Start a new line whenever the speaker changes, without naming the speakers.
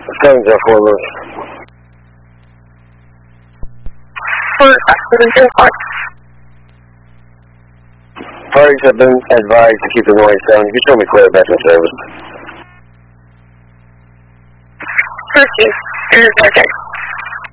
Guns are full loose. Parties have been advised to keep the noise down. You can show me clear back in service.
Turkey,